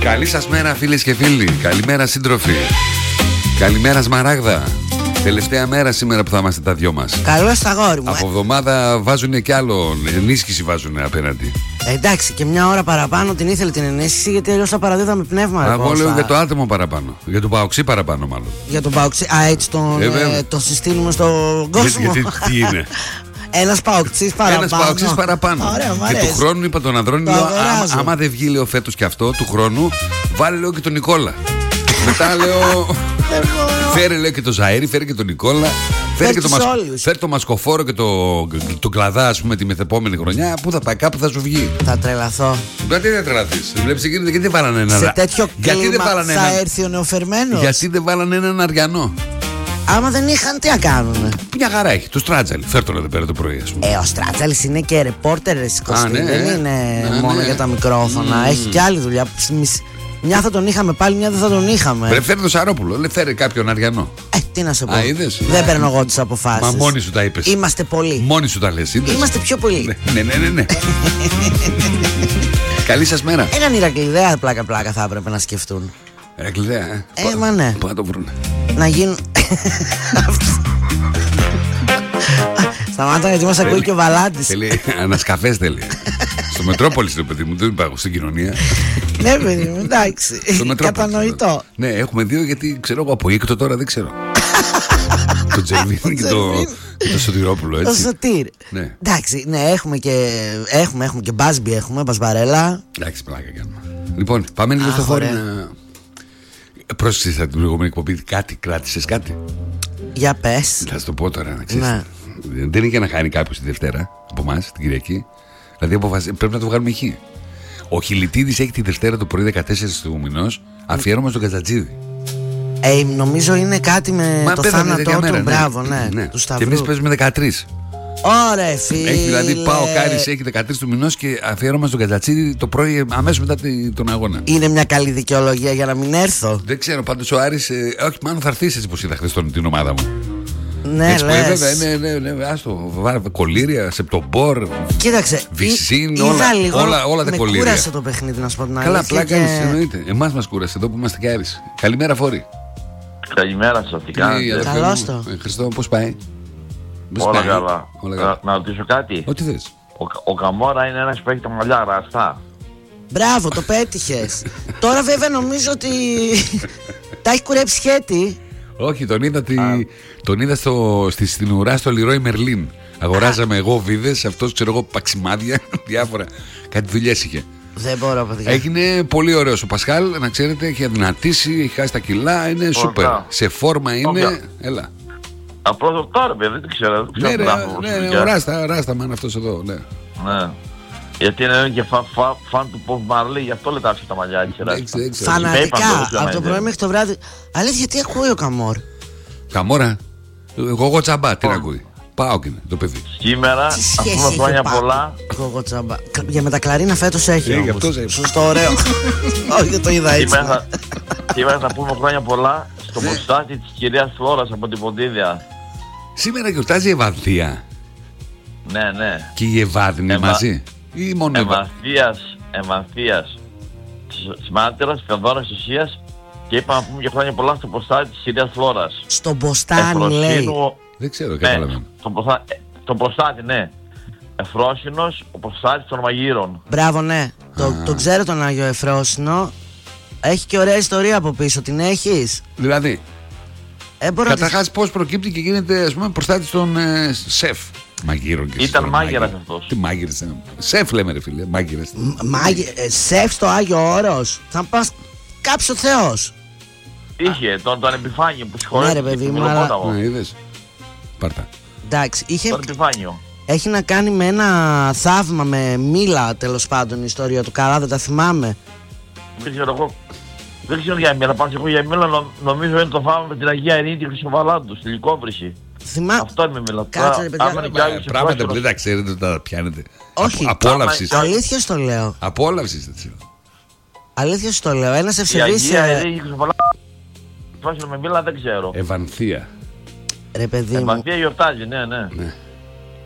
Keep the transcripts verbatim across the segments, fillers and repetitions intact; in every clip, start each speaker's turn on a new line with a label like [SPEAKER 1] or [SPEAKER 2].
[SPEAKER 1] Καλή σας μέρα φίλες και φίλοι. Καλημέρα σύντροφοι. Καλημέρα Σμαράγδα. Τελευταία μέρα σήμερα που θα είμαστε τα δυο μας.
[SPEAKER 2] Καλώς τα αγόρι μου.
[SPEAKER 1] Από εβδομάδα βάζουν κι άλλο. Ενίσχυση βάζουν απέναντι.
[SPEAKER 2] Ε, εντάξει, και μια ώρα παραπάνω την ήθελε την ενίσχυση, γιατί αλλιώς θα παραδίδαμε πνεύμα.
[SPEAKER 1] Εγώ λέω για το άτομο παραπάνω. Για τον Παοξή παραπάνω, μάλλον.
[SPEAKER 2] Για τον Παοξή. Α, έτσι τον, ε, ε, τον συστήνουμε στον κόσμο.
[SPEAKER 1] Γιατί τι είναι.
[SPEAKER 2] Ένας Παοξής παραπάνω.
[SPEAKER 1] Ένας Παοξής παραπάνω.
[SPEAKER 2] Ωραία,
[SPEAKER 1] και του χρόνου είπα τον Ανδρώνη, λέω, άμα, άμα δεν βγει λέω φέτος και αυτό, του χρόνου, βάλε λέω και τον Νικόλα. Μετά λέω. Φέρε λέω και τον Ζαέρι, φέρε και τον Νικόλα. Φέρε και το, μασ... φέρε το Μασκοφόρο και το, το Κλαδά, ας πούμε, τη μεθεπόμενη χρονιά. Πού θα πάει, κάπου θα σου βγει.
[SPEAKER 2] Θα τρελαθώ.
[SPEAKER 1] Γιατί δεν τρελαθείς. Βλέπεις εκείνη, γιατί δεν βάλανε ένα.
[SPEAKER 2] Σε τέτοιο
[SPEAKER 1] γιατί
[SPEAKER 2] κλίμα
[SPEAKER 1] δεν
[SPEAKER 2] θα
[SPEAKER 1] ένα...
[SPEAKER 2] έρθει ο νεοφερμένος.
[SPEAKER 1] Γιατί δεν βάλανε έναν Αριανό.
[SPEAKER 2] Άμα δεν είχαν, τι να κάνουνε.
[SPEAKER 1] Μια χαρά έχει. Το Στράτζαλι. Φέρ τον εδώ πέρα το πρωί, ας πούμε.
[SPEAKER 2] Ε, ο Στράτζαλης είναι και ρεπόρτερ, Κωστή.
[SPEAKER 1] Ναι,
[SPEAKER 2] δεν είναι
[SPEAKER 1] ναι,
[SPEAKER 2] μόνο
[SPEAKER 1] ναι.
[SPEAKER 2] για τα μικρόφωνα. Mm. Έχει και άλλη δουλειά. Μια θα τον είχαμε πάλι, μια δεν θα τον είχαμε.
[SPEAKER 1] Πρέπει φέρει τον Σαρόπουλο. Λέει φέρει κάποιον Αριανό.
[SPEAKER 2] Ε, τι να σε πω.
[SPEAKER 1] Α, είδες?
[SPEAKER 2] Δεν παίρνω εγώ τις αποφάσεις.
[SPEAKER 1] Μα μόνοι σου τα είπες.
[SPEAKER 2] Είμαστε πολλοί.
[SPEAKER 1] Μόνοι σου τα λες. Είδες?
[SPEAKER 2] Είμαστε πιο πολλοί.
[SPEAKER 1] Ναι, ναι, ναι, ναι. Καλή σας μέρα.
[SPEAKER 2] Έναν Ηρακλειδέα πλάκα-πλάκα θα έπρεπε να σκεφτούν.
[SPEAKER 1] Ηρακλειδέα, ε.
[SPEAKER 2] Ε, μα ναι.
[SPEAKER 1] Πού να το βρούνε.
[SPEAKER 2] Να γίνουν. Σταμάτα, γιατί μας ακούει και ο Βαλάντης.
[SPEAKER 1] Θέλει ανασκαφές, θέλει. Στο Μετρόπολης το παιδί μου, δεν υπάρχω στην κοινωνία.
[SPEAKER 2] Ναι, παιδί μου, εντάξει. Κατανοητό.
[SPEAKER 1] Ναι, έχουμε δύο, γιατί ξέρω εγώ από έκτο τώρα δεν ξέρω. Το Τζερβίνι και το Σωτηρόπουλο, έτσι.
[SPEAKER 2] Το Σωτήρ. Εντάξει, ναι, έχουμε και έχουμε, έχουμε και Μπάσμπι, έχουμε, Μπασβαρέλα.
[SPEAKER 1] Εντάξει, πλάκα κάνουμε. Λοιπόν, πάμε λίγο στο χώρο να. Πρόσεξες την προηγούμενη εκπομπή, κάτι κράτησες, κάτι.
[SPEAKER 2] Για πες.
[SPEAKER 1] Θα σου το πω τώρα, να ξέρεις. Ναι. Δεν είναι για να χάνει κάποιος τη Δευτέρα από εμάς, την Κυριακή. Δηλαδή αποφασί... πρέπει να το βγάλουμε εκεί. Ο Χιλιτίδης έχει τη Δευτέρα το πρωί δεκατέσσερα του μηνός αφιέρωμα στον Κατζατζίδη.
[SPEAKER 2] Ε, νομίζω είναι κάτι με
[SPEAKER 1] Μα
[SPEAKER 2] το
[SPEAKER 1] θάνατό
[SPEAKER 2] του.
[SPEAKER 1] Ναι.
[SPEAKER 2] Μπράβο, ναι.
[SPEAKER 1] ναι.
[SPEAKER 2] Του Σταυρού.
[SPEAKER 1] Και εμείς παίζουμε δεκατρείς.
[SPEAKER 2] Ωραία, φίλε.
[SPEAKER 1] Έχει δηλαδή πάω Κάρις, έχει δεκατρείς του μηνός και αφιέρωμα στον Κατζατζίδη το πρωί αμέσως μετά τον αγώνα.
[SPEAKER 2] Είναι μια καλή δικαιολογία για να μην έρθω.
[SPEAKER 1] Δεν ξέρω, πάντως ο Άρης, ε, όχι, μάλλον θα έρθεις έτσι πως είδα χθες την ομάδα μου.
[SPEAKER 2] Ναι, λες.
[SPEAKER 1] Ναι, ναι, ναι, ναι, άστο, κολύρια, σεπτομπόρ,
[SPEAKER 2] κοίταξε,
[SPEAKER 1] βυσίν, όλα,
[SPEAKER 2] λίγο,
[SPEAKER 1] όλα, όλα τα κολύρια.
[SPEAKER 2] Με κούρασε το παιχνίδι, να σου πω την αλήθεια.
[SPEAKER 1] Καλά, πλάκα και... εννοείται. Εμάς μας κούρασε εδώ που είμαστε κι Άρης. Καλημέρα, Φόρη.
[SPEAKER 3] Καλημέρα σας, τι κάνετε?
[SPEAKER 2] Καλώς το.
[SPEAKER 1] Ε, Χριστό, πώς πάει?
[SPEAKER 3] Όλα πάει? καλά. Όλα καλά. Να, να ρωτήσω κάτι.
[SPEAKER 1] Ό,τι θες.
[SPEAKER 3] Ο, ο Καμόρα είναι ένας που έχει τα μαλλιά ραστά.
[SPEAKER 2] Μπράβο, το πέτυχες. Τώρα βέβαια νομίζω ότι τα έχει κουρέψει σχέτη.
[SPEAKER 1] Όχι, τον είδα, τη... τον είδα στο... στη... στην ουρά στο Λιρόι Μερλίν. Αγοράζαμε εγώ βίδες, αυτός ξέρω εγώ παξιμάδια, διάφορα. Κάτι δουλειές είχε.
[SPEAKER 2] Δεν μπορώ, παιδιά.
[SPEAKER 1] Έγινε πολύ ωραίος ο Πασχάλ, να ξέρετε, έχει αδυνατήσει, έχει χάσει τα κιλά, είναι σούπερ. Σε φόρμα είναι.
[SPEAKER 3] Okay.
[SPEAKER 1] Έλα.
[SPEAKER 3] Απλώς τώρα, παιδιά, δεν ξέρω.
[SPEAKER 1] Ναι, ρε, ναι, ναι, ο Ράστα, Ράστα μάνα αυτός εδώ, ναι.
[SPEAKER 3] Ναι. Γιατί είναι και φαν, φαν, φαν του Bob Marley, γι' αυτό λέτε άφησε τα μαλλιά έτσι.
[SPEAKER 2] Φανατικά, από το πρωί μέχρι το βράδυ. Αλήθεια, τι ακούει ο Καμόρ?
[SPEAKER 1] Καμόρα, εγώ τσαμπά, τι να ακούει? Πάω και είναι το παιδί.
[SPEAKER 3] Σήμερα, ας πούμε χρόνια πολλά.
[SPEAKER 2] Εγώ τσαμπά. Για μετακλαρίνα φέτος έχει όμως. Σωστό, ωραίο. Όχι, το είδα έτσι.
[SPEAKER 3] Σήμερα θα πούμε χρόνια πολλά στο προστάτη της κυρίας Φλόρας από την Ποντίδια.
[SPEAKER 1] Σήμερα γιορτάζει η Ευανθία.
[SPEAKER 3] Ναι, ναι.
[SPEAKER 1] Και η Ευάδη είναι μαζί ή μόνο
[SPEAKER 3] Ευανθίας, Ευανθίας Σμάτερας, Φεδόρας Ισίας. Και είπαμε να πούμε και χρόνια πολλά στο προστάτη της κυρίας Φλόρας.
[SPEAKER 2] Στον Ποστάνη λέει.
[SPEAKER 1] Δεν ξέρω, καταλαβαίνω.
[SPEAKER 3] Ναι, τον προστα... το προστάτη, ναι. Εφρόσινος, ο προστάτης των Μαγείρων.
[SPEAKER 2] Μπράβο, ναι. Το, το ξέρω τον Άγιο Εφρόσινο. Έχει και ωραία ιστορία από πίσω. Την έχεις?
[SPEAKER 1] Δηλαδή,
[SPEAKER 2] ε,
[SPEAKER 1] καταρχάς
[SPEAKER 2] τις...
[SPEAKER 1] πώς προκύπτει και γίνεται, ας πούμε, προστάτης των ε, σεφ μαγείρων. Και
[SPEAKER 3] ήταν μάγειρας αυτός.
[SPEAKER 1] Τι μάγειρες? Σεφ λέμε, ρε φίλε, μάγειρες.
[SPEAKER 2] Μάγει... Ε, σεφ στο Άγιο Όρος. Θα πας κάποιος ο Θεός.
[SPEAKER 3] Είχε τον, τον Επιφάνιο που συγχωρέθηκε.
[SPEAKER 2] Ναι, ρε παιδί μου,
[SPEAKER 1] αλλά... Ναι, είδες. Πάρτα.
[SPEAKER 2] Εντάξει, είχε...
[SPEAKER 3] Τον Επιφάνιο.
[SPEAKER 2] Έχει να κάνει με ένα θαύμα, με μήλα τέλος πάντων η ιστορία του. Καλά, δεν τα θυμάμαι.
[SPEAKER 3] Δεν ξέρω εγώ. Δεν ξέρω για μήλα. Πάω εγώ για μήλα, νο, νομίζω είναι το θαύμα με την Αγία Ειρήνη και Χρυσοβαλάντου στη Λυκόβρηση.
[SPEAKER 2] Θυμά...
[SPEAKER 3] Αυτό είναι με μήλα.
[SPEAKER 2] Κάτσε, ρε παιδιά.
[SPEAKER 1] Πράγματα που δεν τα ξέρετε, τα πιάνετε.
[SPEAKER 2] Όχι.
[SPEAKER 1] Απόλαυσης.
[SPEAKER 2] Αλήθεια στο λέω.
[SPEAKER 1] Απόλαυσης, έτσι.
[SPEAKER 2] Αλήθεια στο λέω. Ένας ευσεβής.
[SPEAKER 3] Η Αγία Ειρήνη και Χρυσοβαλάντου. Φάσιλο με μήλα δεν ξέρω.
[SPEAKER 1] Ευανθία.
[SPEAKER 2] Ρε παιδί μου.
[SPEAKER 3] Ευανθία γιορτάζει, ναι, ναι.
[SPEAKER 1] ναι.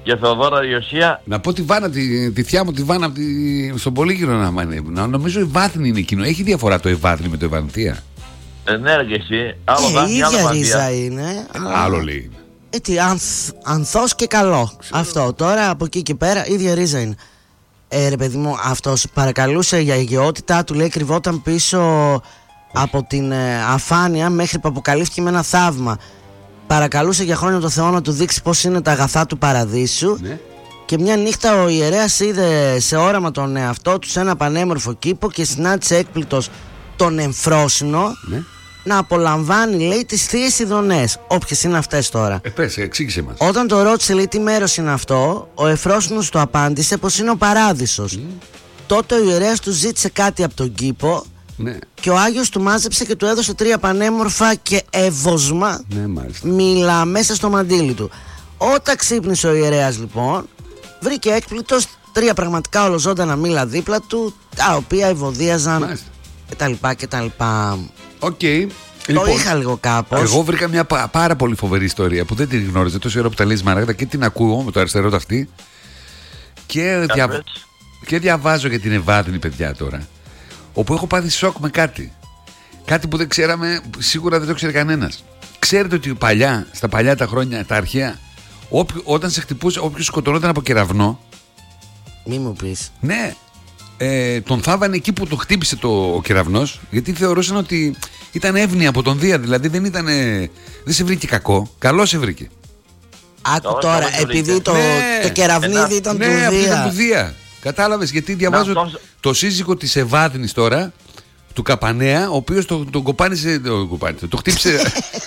[SPEAKER 3] και Θεοδόρα Ιωσία.
[SPEAKER 1] Να πω τη Βάνα, τη, τη θιά μου τη Βάνα τη, στον Πολύγυρο να μανεύουν. Να, νομίζω η Βάθνη είναι εκείνο. Έχει διαφορά το Ευάθνη με το Ευανθία.
[SPEAKER 3] Ε, ναι, και εσύ. Άλλο
[SPEAKER 2] ε,
[SPEAKER 3] Βάθνη,
[SPEAKER 2] η ίδια
[SPEAKER 3] άλλο
[SPEAKER 2] ρίζα είναι.
[SPEAKER 1] Άλλο λέει.
[SPEAKER 2] Ε, τι, ανθ, ανθός και καλό. Ξέρω. Αυτό. Τώρα από εκεί και πέρα, ίδια ρίζα είναι. Ε, ρε παιδί μου, αυτός παρακαλούσε για υγειότητά του, λέει, κρυβόταν πίσω από την ε, αφάνεια μέχρι που αποκαλύφθηκε με ένα θαύμα. Παρακαλούσε για χρόνια το Θεό να του δείξει πώς είναι τα αγαθά του παραδείσου. Ναι. Και μια νύχτα ο ιερέας είδε σε όραμα τον εαυτό του σε ένα πανέμορφο κήπο και συνάντησε έκπληκτος τον Εμφρόσινο, ναι, να απολαμβάνει, λέει, τις θείες ειδονές. Όποιες είναι αυτές τώρα.
[SPEAKER 1] Ε, πες, εξήγησε μας.
[SPEAKER 2] Όταν το ρώτησε, λέει, τι μέρος είναι αυτό, ο Εμφρόσινος του απάντησε πως είναι ο Παράδεισος. Mm. Τότε ο ιερέας του ζήτησε κάτι από τον κήπο. Ναι. Και ο Άγιος του μάζεψε και του έδωσε τρία πανέμορφα και ευωσμά, ναι, μήλα μέσα στο μαντίλι του. Όταν ξύπνησε ο ιερέας, λοιπόν, βρήκε έκπληκτος τρία πραγματικά ολοζώντανα μήλα δίπλα του, τα οποία ευωδίαζαν κτλ. κτλ.
[SPEAKER 1] Οκ.
[SPEAKER 2] Okay. Το λοιπόν, είχα λίγο κάπως.
[SPEAKER 1] Εγώ βρήκα μια πα, πάρα πολύ φοβερή ιστορία που δεν την γνώριζα τόση ώρα που τα λέει Μαράγδα και την ακούω με το αριστερό ταυτί. Και, δια... και διαβάζω για την Ευάδνη, παιδιά, τώρα. Όπου έχω πάθει σοκ με κάτι. Κάτι που δεν ξέραμε, σίγουρα δεν το ξέρει κανένας. Ξέρετε ότι παλιά, στα παλιά τα χρόνια, τα αρχαία, όποιο, όταν σε χτυπούσε, όποιος σκοτωνόταν από κεραυνό.
[SPEAKER 2] Μη μου πεις.
[SPEAKER 1] Ναι. Ε, τον θάβανε εκεί που το χτύπησε το, ο κεραυνός, γιατί θεωρούσαν ότι ήταν εύνοια από τον Δία. Δηλαδή δεν ήταν. Δεν σε βρήκε κακό. Καλό σε βρήκε.
[SPEAKER 2] Άκου τώρα, επειδή το, ναι, το κεραυνίδι ήταν
[SPEAKER 1] ναι,
[SPEAKER 2] του Δία.
[SPEAKER 1] Ήταν του Δία. Κατάλαβες, γιατί διαβάζω να, το, το σύζυγο της Ευάδνης τώρα, του Καπανέα, ο οποίος τον το κοπάνισε, το, κοπάνισε, το χτύπησε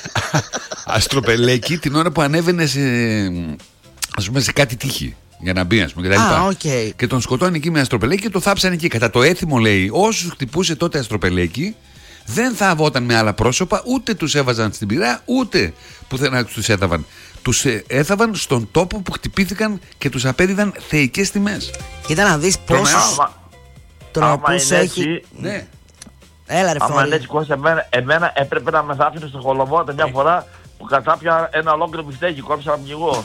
[SPEAKER 1] αστροπελέκι την ώρα που ανέβαινε σε, ας πούμε, σε κάτι τείχη για να μπει, ας πούμε, και τα λοιπά.
[SPEAKER 2] Ah, okay.
[SPEAKER 1] Και τον σκοτώνει εκεί με αστροπελέκι και το θάψανε εκεί. Κατά το έθιμο, λέει, όσους χτυπούσε τότε αστροπελέκι δεν θάβονταν με άλλα πρόσωπα, ούτε τους έβαζαν στην πυρά, ούτε πουθενά τους έθαβαν. Τους έθαβαν στον τόπο που χτυπήθηκαν και τους απέδιδαν θεϊκές τιμές.
[SPEAKER 2] Κοίτα να δεις πόσους τρόπους έχει.
[SPEAKER 3] Ναι.
[SPEAKER 2] Έλα ρε
[SPEAKER 3] Άμα είναι έτσι, Κώστα, εμένα, εμένα έπρεπε να με θάψουν στο Χολοβότα μια φορά που κατάπια ένα ολόκληρο μπιφτέκι, κόψα να πνιγώ.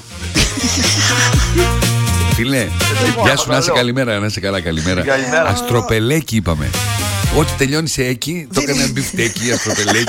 [SPEAKER 1] Φίλε, γεια σου, να είσαι καλημέρα, να είσαι καλά, καλημέρα. Αστροπελέκι είπαμε. Ό,τι τελειώνει σε έκι, το έκανε μπιφτέκι, αστροπελέκι.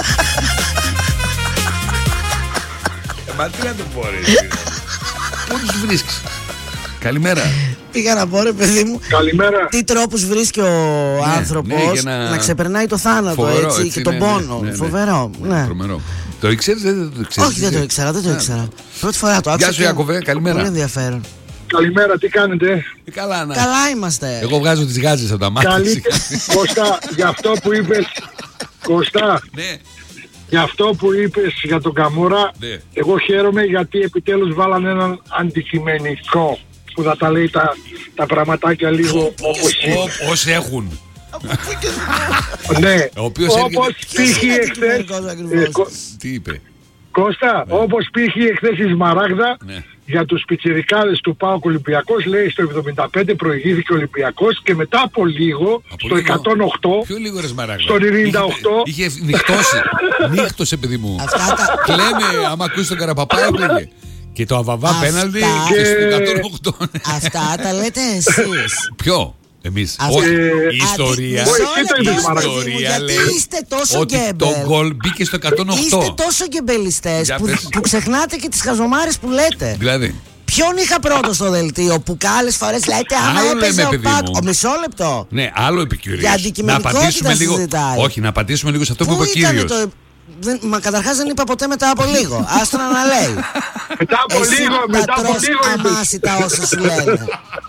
[SPEAKER 1] Μα τι να το πω, ρε. Πού τους βρίσκεις? Καλημέρα.
[SPEAKER 2] Πήγα να πω, ρε παιδί μου.
[SPEAKER 4] Καλημέρα.
[SPEAKER 2] Τι τρόπους βρίσκει ο ναι, άνθρωπος ναι, να... να ξεπερνάει το θάνατο, φοβερό, έτσι, έτσι και τον ναι, πόνο. Ναι, ναι, Φοβερό. Ναι. Ναι.
[SPEAKER 1] Ναι. Το ήξερες, δεν το ξέρεις?
[SPEAKER 2] Όχι, δεν το ήξερα, δεν το ήξερα. Πρώτη φορά το άκουσα.
[SPEAKER 1] Γεια σου, Ιάκωβε, καλημέρα.
[SPEAKER 2] Πολύ ενδιαφέρον.
[SPEAKER 4] Καλημέρα, τι κάνετε?
[SPEAKER 1] Καλά, να.
[SPEAKER 2] Καλά είμαστε.
[SPEAKER 1] Εγώ βγάζω τις γάζες από τα μάτια.
[SPEAKER 4] Καλύτερα, Κώστα, για αυτό που είπες, Κώστα,
[SPEAKER 1] ναι.
[SPEAKER 4] για αυτό που είπες για τον Καμούρα, ναι. Εγώ χαίρομαι γιατί επιτέλους βάλανε έναν αντικειμενικό που θα τα λέει τα, τα πραγματάκια λίγο όπως είναι.
[SPEAKER 1] Όσοι έχουν.
[SPEAKER 4] Ναι,
[SPEAKER 1] όπως
[SPEAKER 4] π.χ. εχθές.
[SPEAKER 1] Τι είπε?
[SPEAKER 4] Κώστα, όπως π.χ. εχθές η Σμαράγδα, για τους πιτσιρικάδες του ΠΑΟΚ Ολυμπιακός, λέει στο εβδομήντα πέντε προηγήθηκε ο Ολυμπιακός και μετά από λίγο, από στο λίγο, εκατόν οκτώ,
[SPEAKER 1] πιο λίγο ρε Σμαράγδα,
[SPEAKER 4] στο ενενήντα οκτώ
[SPEAKER 1] είχε, είχε νυχτώσει, νύχτωσε παιδί μου. Κλαίμε, άμα ακούσει τον Καραπαπά έκλαιγε. Και το αβαβά πέναλτι και, και στο εκατόν οκτώ.
[SPEAKER 2] Αυτά τα λέτε εσείς.
[SPEAKER 1] Ποιο? Εμείς.
[SPEAKER 2] Αυτή...
[SPEAKER 1] Η ιστορία, η ιστορία λέει
[SPEAKER 2] είστε τόσο
[SPEAKER 1] ότι
[SPEAKER 2] γκέμπελ.
[SPEAKER 1] Το γκολ μπήκε στο εκατόν οκτώ.
[SPEAKER 2] Είστε τόσο γκεμπελιστές που, που ξεχνάτε και τις χαζομάρες που λέτε.
[SPEAKER 1] Δηλαδή
[SPEAKER 2] ποιον είχα πρώτο στο δελτίο που άλλες φορές λέτε άμα έπαιζε ο Πάκ. Ο μισό λεπτό.
[SPEAKER 1] Ναι, άλλο επικουρής.
[SPEAKER 2] Για αντικειμενικότητα συζητάει.
[SPEAKER 1] Όχι, να πατήσουμε λίγο σε αυτό που είπε ο κύριος.
[SPEAKER 2] Το... Δεν, μα καταρχάς δεν είπα ποτέ μετά από λίγο. Άστο να λέει.
[SPEAKER 4] Μετά από
[SPEAKER 2] εσύ
[SPEAKER 4] λίγο, μετά από λίγο.
[SPEAKER 2] αμάσιτα όσα σου λένε.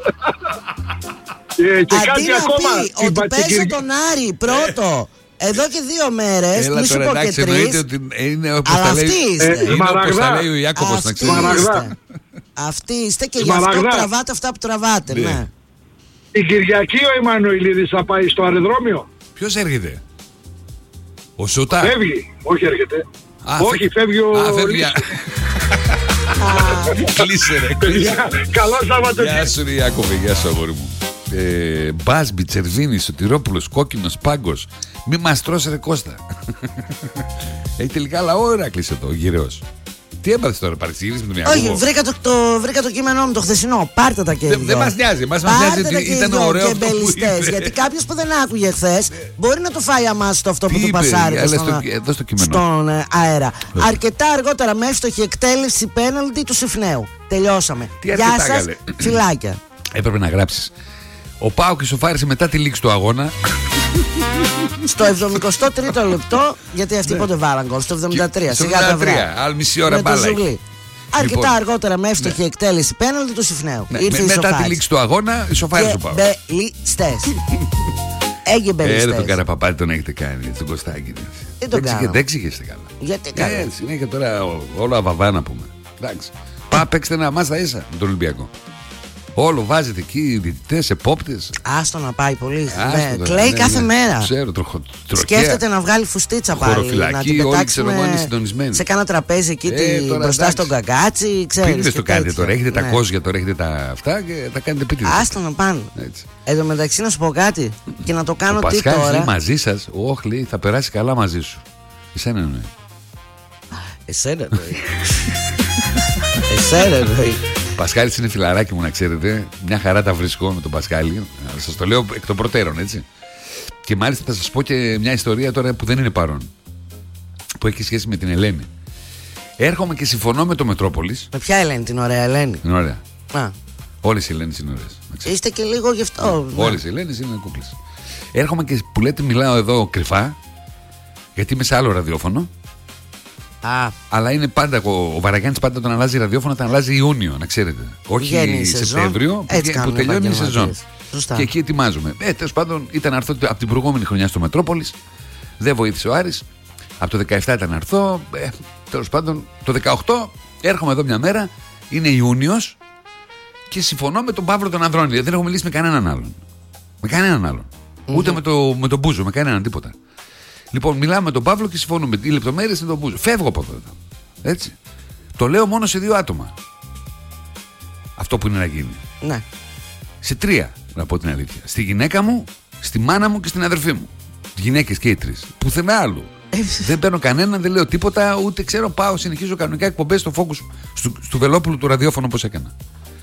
[SPEAKER 4] Ε, και
[SPEAKER 2] αντί
[SPEAKER 4] κάτι
[SPEAKER 2] να
[SPEAKER 4] ακόμα,
[SPEAKER 2] πει ότι παίζω τον Άρη πρώτο εδώ και δύο μέρες, μη σου πω και τρεις, αλλά αυτοί είστε.
[SPEAKER 1] Είναι όπως τα λέει ο Ιάκωβος, να ξέρεις.
[SPEAKER 2] Αυτοί είστε και γι' αυτό τραβάτε αυτά που τραβάτε. Ναι.
[SPEAKER 4] Η Κυριακή ο Εμμανουηλίδης θα πάει στο αεροδρόμιο.
[SPEAKER 1] Ποιος έρχεται? Ο Σούτα?
[SPEAKER 4] Φεύγει, όχι έρχεται. Α, όχι, φεύγει ο...
[SPEAKER 1] Α, φεύγει. Κλείσε ρε.
[SPEAKER 4] Καλό Σαββατοκύριακο.
[SPEAKER 1] Γεια σου ρε Ιάκωβε, γεια σου αγόρι μου. Ε, Μπάσμπι, Τσερβίνη, Σωτηρόπουλος, Κόκκινος, Πάγκος. Μη μας τρώσει ρε Κώστα. Έχει τελικά λαό ο Ηράκλης εδώ, ο γυραιός. Τι έπαθε τώρα, παρεξήγηση με τον Ιακώβο?
[SPEAKER 2] Όχι, βρήκα το, το, βρήκα το κείμενό μου το χθεσινό. Πάρτε τα και
[SPEAKER 1] Δεν δε μα νοιάζει. Μας νοιάζει ότι ήταν ωραίο αυτό που είπε.
[SPEAKER 2] Γιατί κάποιο που δεν άκουγε χθες μπορεί να το φάει αμάστο αυτό που του πασάρετε στον, στον ε, αέρα.
[SPEAKER 1] Βέβαια.
[SPEAKER 2] Αρκετά αργότερα με εύστοχη εκτέλεση πέναλτι του Συφνέου. Τελειώσαμε. Γεια σας, φιλάκια.
[SPEAKER 1] Έπρεπε να γράψεις. Ο ΠΑΟΚ ισοφάρισε μετά τη λήξη του αγώνα.
[SPEAKER 2] Στο εβδομήντα τρίτο λεπτό, γιατί αυτοί πότε βάλαν γκολ, στο εβδομήντα τρία.
[SPEAKER 1] Στο εβδομήντα τρία, άλλη μισή ώρα μπάλα.
[SPEAKER 2] Αρκετά λοιπόν, αργότερα με εύστοχη ναι. εκτέλεση πέναλτι του Συφνέου.
[SPEAKER 1] Ναι, με, μετά τη λήξη του αγώνα ισοφάρισε ο ΠΑΟΚ.
[SPEAKER 2] Μπελιστές. Έγινε μπελιστές.
[SPEAKER 1] Ε, τον Καραπαπάτη τον έχετε κάνει, τον Κωστάκη.
[SPEAKER 2] Δεν τον κάνω.
[SPEAKER 1] Δεν ξύχεστε καλά.
[SPEAKER 2] Γιατί καλά.
[SPEAKER 1] Ε, συνέχεια τώρα όλο αβαβά να πούμε. Εντάξει. Πά παίξτε ένα μάτσα ίσα με τον Ολυμπιακό. Όλο βάζετε εκεί διαιτητές, επόπτες.
[SPEAKER 2] Άστο να πάει πολύ. Ναι. Κλαίει ναι, κάθε ναι, μέρα.
[SPEAKER 1] Ξέρω, τροχο,
[SPEAKER 2] σκέφτεται να βγάλει φουστίτσα πάλι. Να την πετάξουμε σε κάνα τραπέζι εκεί ε, τώρα, μπροστά στον καγκάτσι.
[SPEAKER 1] Πείτε το κάνετε τώρα. Έχετε ναι. τα κόζια, τώρα έχετε τα αυτά και τα κάνετε πίτιδες.
[SPEAKER 2] Άστο να πάνε. Εν τω μεταξύ να σου πω κάτι και να το κάνω τι τώρα.
[SPEAKER 1] Πασχάλης μαζί σας, όχλη, θα περάσει καλά μαζί σου. Εσένα εννοεί.
[SPEAKER 2] Εσένα εννοεί. Εσένα εννοεί.
[SPEAKER 1] Πασχάλης είναι φιλαράκι μου, να ξέρετε. Μια χαρά τα βρίσκω με τον Πασχάλη. Σας το λέω εκ των προτέρων, έτσι. Και μάλιστα θα σας πω και μια ιστορία τώρα που δεν είναι παρόν, που έχει σχέση με την Ελένη. Έρχομαι και συμφωνώ με το Μετρόπολης.
[SPEAKER 2] Με ποια Ελένη, την ωραία Ελένη?
[SPEAKER 1] Την ωραία.
[SPEAKER 2] Α.
[SPEAKER 1] Όλες οι Ελένες είναι ωραίες.
[SPEAKER 2] Είστε και λίγο γι' αυτό.
[SPEAKER 1] Ναι. Όλες οι Ελένες είναι κούκλες. Έρχομαι και που λέτε μιλάω εδώ κρυφά, γιατί είμαι σε άλλο ραδιόφωνο.
[SPEAKER 2] Α.
[SPEAKER 1] Αλλά είναι πάντα, ο Βαραγιάννης πάντα τον αλλάζει ραδιόφωνο, τον αλλάζει Ιούνιο, να ξέρετε. Όχι Σεπτέμβριο, που, που τελειώνει η σεζόν. Σωστά. Και εκεί ετοιμάζουμε. Ε, τέλος πάντων, ήταν να έρθω από την προηγούμενη χρονιά στο Μετρόπολης. Δεν βοήθησε ο Άρης. Από το δεκαεπτά ήταν να έρθω. Ε, τέλος πάντων, το δεκαοκτώ έρχομαι εδώ μια μέρα. Είναι Ιούνιος και συμφωνώ με τον Παύλο τον Ανδρώνη. Δηλαδή δεν έχω μιλήσει με κανέναν άλλον. Με κανέναν άλλον. Mm-hmm. Ούτε με, το, με τον Μπούζο, με κανέναν τίποτα. Λοιπόν, μιλάμε με τον Παύλο και συμφωνούμε. Οι λεπτομέρειες είναι τον Μπούζο. Φεύγω από εδώ. Έτσι. Το λέω μόνο σε δύο άτομα. Αυτό που είναι να γίνει.
[SPEAKER 2] Ναι.
[SPEAKER 1] Σε τρία, να πω την αλήθεια. Στη γυναίκα μου, στη μάνα μου και στην αδερφή μου. Γυναίκες και οι τρεις. Πουθενά άλλου. Δεν παίρνω κανέναν, δεν λέω τίποτα, ούτε ξέρω. Πάω, συνεχίζω κανονικά εκπομπές στο Focus, στο, στο Βελόπουλο του ραδιόφωνο όπως έκανα.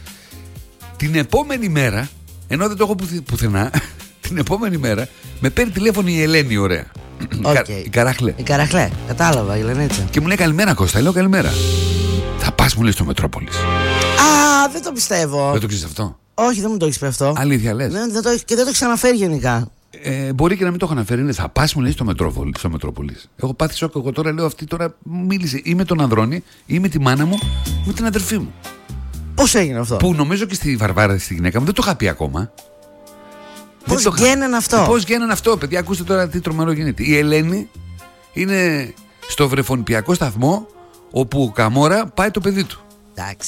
[SPEAKER 1] Την επόμενη μέρα, ενώ δεν το έχω πουθενά, την επόμενη μέρα με παίρνει τηλέφωνο η Ελένη, ωραία.
[SPEAKER 2] Okay.
[SPEAKER 1] Η Καράχλε.
[SPEAKER 2] Η Καράχλε, κατάλαβα, η Ελενίτσα.
[SPEAKER 1] Και μου λέει καλημέρα Κώστα, λέω καλημέρα. Θα πας, μου λέει, στο Μετρόπολης.
[SPEAKER 2] Α, δεν το πιστεύω.
[SPEAKER 1] Δεν το ξέρεις αυτό?
[SPEAKER 2] Όχι, δεν μου το έχεις πει αυτό.
[SPEAKER 1] Αλήθεια λες?
[SPEAKER 2] Δεν, δεν το, και δεν το έχεις αναφέρει γενικά.
[SPEAKER 1] Ε, μπορεί και να μην το έχω αναφέρει. Είναι, θα πας, μου λέει, στο Μετρόπολη. Στο Μετρόπολης. Έχω πάθει σοκ. Εγώ τώρα λέω, αυτή τώρα μίλησε ή με τον Ανδρώνη ή με τη μάνα μου ή με την αδερφή μου.
[SPEAKER 2] Πώς έγινε αυτό?
[SPEAKER 1] Που νομίζω και στη Βαρβάρα, στη γυναίκα μου, δεν το είχα πει ακόμα.
[SPEAKER 2] Πώς γίνανε αυτό?
[SPEAKER 1] Πώς γίνανε αυτό, παιδιά, ακούστε τώρα τι τρομερό γίνεται. Η Ελένη είναι στο βρεφονιπιακό σταθμό όπου ο Καμόρα πάει το παιδί του.
[SPEAKER 2] Εντάξει.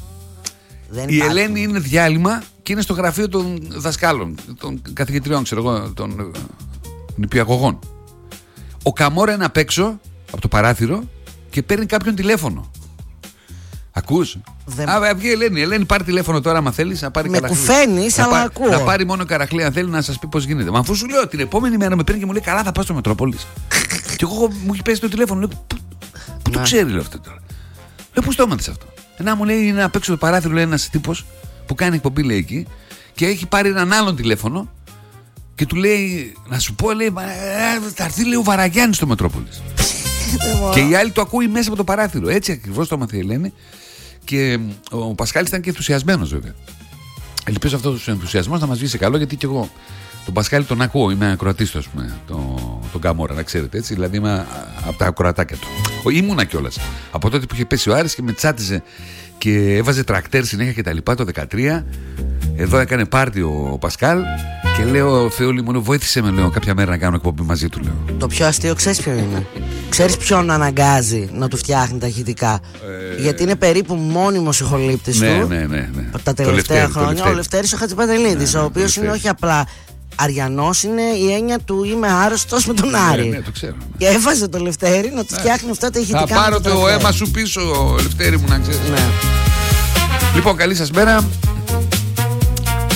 [SPEAKER 1] Η υπάρχουν. Ελένη είναι διάλειμμα και είναι στο γραφείο των δασκάλων, των καθηγητριών, ξέρω εγώ, των νηπιαγωγών. Ο Καμόρα είναι απ' έξω από το παράθυρο και παίρνει κάποιον τηλέφωνο. Ακούς? Δεν... Α, βγει η Ελένη. Ελένη, πάρει τηλέφωνο τώρα, άμα θέλεις. Να πάρει
[SPEAKER 2] με κουφαίνεις, αλλά
[SPEAKER 1] πά...
[SPEAKER 2] ακούω.
[SPEAKER 1] Να πάρει μόνο Καραχλή, αν θέλει να σας πει πώς γίνεται. Μα αφού σου λέω την επόμενη μέρα με παίρνει και μου λέει, καλά, θα πάω στο Μετρόπολης. Και εγώ μου έχει πέσει το τηλέφωνο. Λέω, πού, πού το ξέρει, λέω αυτό τώρα. Λέω, πού το έμαθες αυτό? Να μου λέει, είναι απ' έξω το παράθυρο, λέει ένας τύπος που κάνει εκπομπή, λέει εκεί, και έχει πάρει έναν άλλον τηλέφωνο και του λέει, να σου πω, λέει, θα έρθει, λέει, ο Βαραγιάννης στο Μετρόπολης. Και η άλλη το ακούει μέσα από το παράθυρο. Έτσι ακριβώς το έμαθε η Ελένη. Και ο Πασχάλης ήταν και ενθουσιασμένος, βέβαια. Ελπίζω αυτός ο ενθουσιασμός να μας βγει σε καλό, γιατί και εγώ τον Πασχάλη τον ακούω. Είμαι ακροατής του, ας πούμε, τον, τον Καμόρα, να ξέρετε, έτσι. Δηλαδή είμαι από τα ακροατάκια του. Ήμουνα κιόλας. Από τότε που είχε πέσει ο Άρης και με τσάτιζε και έβαζε τρακτέρ συνέχεια και τα λοιπά το δεκατρία. Εδώ έκανε πάρτι ο Πασκάλ και λέω, Θεόλη μου, βοήθησε με, λέω, κάποια μέρα να κάνω εκπομπή μαζί του, λέω.
[SPEAKER 2] Το πιο αστείο ξέρεις ποιο είναι? Ξέρεις ποιον αναγκάζει να του φτιάχνει τα ηχητικά? Ε... Γιατί είναι περίπου μόνιμος ηχολήπτης
[SPEAKER 1] ναι,
[SPEAKER 2] του.
[SPEAKER 1] Ναι, ναι, ναι.
[SPEAKER 2] Τα τελευταία χρόνια. Ο Λευτέρης ο Χατζηπαντελίδης, ναι, ναι, ο οποίος είναι όχι απλά Αριανός, είναι η έννοια του είμαι άρρωστος με τον Άρη.
[SPEAKER 1] Ναι, ναι, το ξέρω. Ναι.
[SPEAKER 2] Και έβαζε το Λευτέρη να του φτιάχνει αυτά τα ηχητικά.
[SPEAKER 1] Θα πάρω το αίμα σου πίσω, Λευτέρη μου, να ξέρεις.
[SPEAKER 2] Ναι.
[SPEAKER 1] Λοιπόν, καλή σας μέρα.